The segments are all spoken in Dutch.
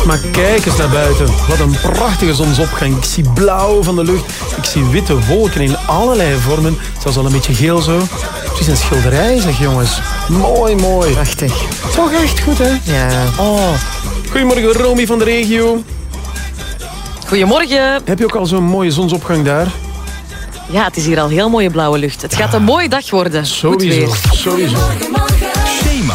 Maar kijk eens naar buiten. Wat een prachtige zonsopgang. Ik zie blauw van de lucht. Ik zie witte wolken in allerlei vormen. Zelfs al een beetje geel zo. Precies een schilderij, zeg jongens. Mooi, mooi. Prachtig. Toch echt goed, hè? Ja. Oh. Goedemorgen, Romy van de regio. Goedemorgen. Heb je ook al zo'n mooie zonsopgang daar? Ja, het is hier al heel mooie blauwe lucht. Het gaat een mooie dag worden. Sowieso, sowieso. Schema.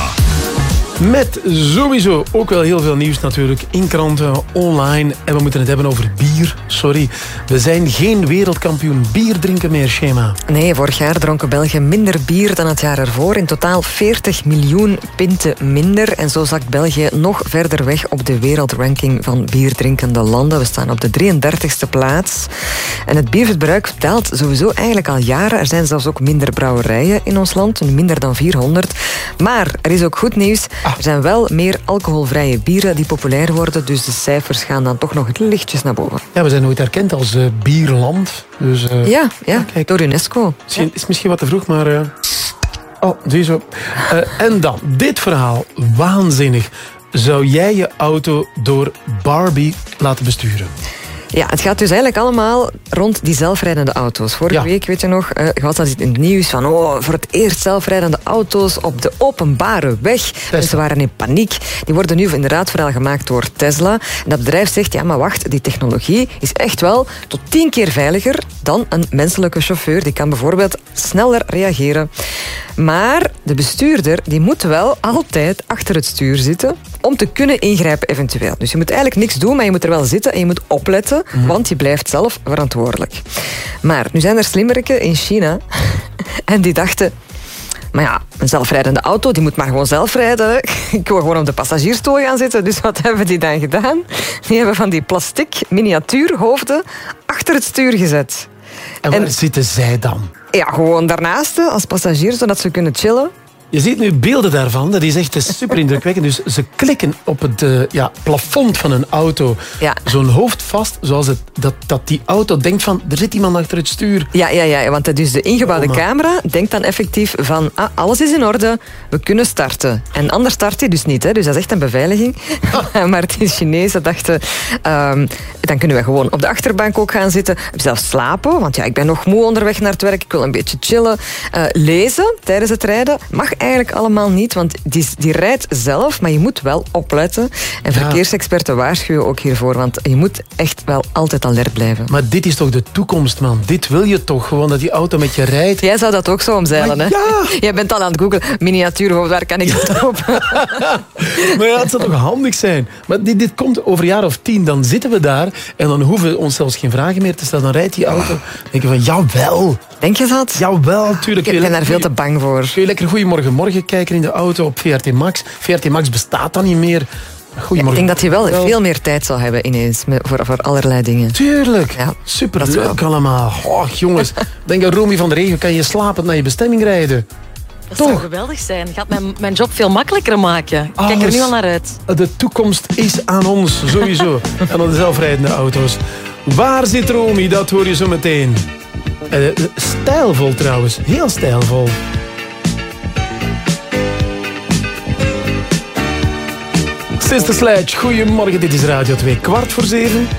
Met sowieso ook wel heel veel nieuws natuurlijk in kranten, online. En we moeten het hebben over bier. Sorry, we zijn geen wereldkampioen bier drinken meer, Schema. Nee, vorig jaar dronken Belgen minder bier dan het jaar ervoor. In totaal 40 miljoen pinten minder. En zo zakt België nog verder weg op de wereldranking van bierdrinkende landen. We staan op de 33e plaats. En het bierverbruik daalt sowieso eigenlijk al jaren. Er zijn zelfs ook minder brouwerijen in ons land, minder dan 400. Maar er is ook goed nieuws. Er zijn wel meer alcoholvrije bieren die populair worden, dus de cijfers gaan dan toch nog lichtjes naar boven. Ja, we zijn nooit erkend als bierland. Dus, Ja, kijk. door UNESCO. Is misschien wat te vroeg, maar... Oh, zie je zo. En dan, dit verhaal. Waanzinnig. Zou jij je auto door Barbie laten besturen? Ja, het gaat dus eigenlijk allemaal rond die zelfrijdende auto's. Vorige week, weet je nog, was dat in het nieuws van voor het eerst zelfrijdende auto's op de openbare weg. Mensen waren in paniek. Die worden nu inderdaad vooral gemaakt door Tesla. En dat bedrijf zegt, ja, maar wacht, die technologie is echt wel tot 10 keer veiliger dan een menselijke chauffeur. Die kan bijvoorbeeld sneller reageren. Maar de bestuurder die moet wel altijd achter het stuur zitten om te kunnen ingrijpen eventueel. Dus je moet eigenlijk niks doen, maar je moet er wel zitten en je moet opletten, want je blijft zelf verantwoordelijk. Maar nu zijn er slimmeriken in China en die dachten, maar ja, een zelfrijdende auto, die moet maar gewoon zelf rijden. Ik wil gewoon op de passagiersstoel gaan zitten. Dus wat hebben die dan gedaan? Die hebben van die plastic miniatuurhoofden achter het stuur gezet. En waar zitten zij dan? Ja, gewoon daarnaast als passagier, zodat ze kunnen chillen. Je ziet nu beelden daarvan. Dat is echt super indrukwekkend. Dus ze klikken op het plafond van een auto. Ja. Zo'n hoofd vast, zoals dat die auto denkt van, er zit iemand achter het stuur. Ja, want dus de ingebouwde camera denkt dan effectief van, alles is in orde, we kunnen starten. En anders start hij dus niet, hè? Dus dat is echt een beveiliging. Maar de Chinezen dachten, dan kunnen we gewoon op de achterbank ook gaan zitten. Zelfs slapen, want ja, ik ben nog moe onderweg naar het werk, ik wil een beetje chillen. Lezen tijdens het rijden mag eigenlijk allemaal niet, want die rijdt zelf, maar je moet wel opletten. En verkeersexperten waarschuwen ook hiervoor, want je moet echt wel altijd alert blijven. Maar dit is toch de toekomst, man? Dit wil je toch? Gewoon dat die auto met je rijdt? Jij zou dat ook zo omzeilen, hè? Ja! Jij bent al aan het googlen. Miniatuurhoofd, waar kan ik dat op? Maar ja, het zou toch handig zijn? Maar dit komt over een jaar of 10, dan zitten we daar en dan hoeven we ons zelfs geen vragen meer te stellen. Dan rijdt die auto. Dan denk je van, jawel. Denk je dat? Jawel, tuurlijk. Ik ben daar veel te bang voor. Kun je lekker Goedemorgen kijken in de auto op VRT Max? VRT Max bestaat dan niet meer. Ik denk dat je wel veel meer tijd zal hebben ineens voor allerlei dingen. Tuurlijk. Ja, superleuk allemaal. Oh, jongens. Denk aan Romy van de regio. Kan je slapend naar je bestemming rijden? Dat zou geweldig zijn. Gaat mijn job veel makkelijker maken. Ik kijk er nu al naar uit. De toekomst is aan ons, sowieso. En aan de zelfrijdende auto's. Waar zit Romy? Dat hoor je zo meteen. Stijlvol trouwens. Heel stijlvol. Sister Sledge, goedemorgen. Dit is Radio 2, 6:15.